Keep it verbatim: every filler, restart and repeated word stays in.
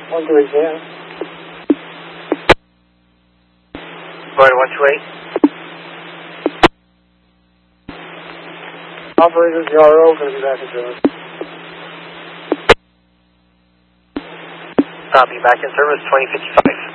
one two eight, yeah. Florida one two eight. Operator zero, going to be back in service. Copy, back in service, twenty fifty-five.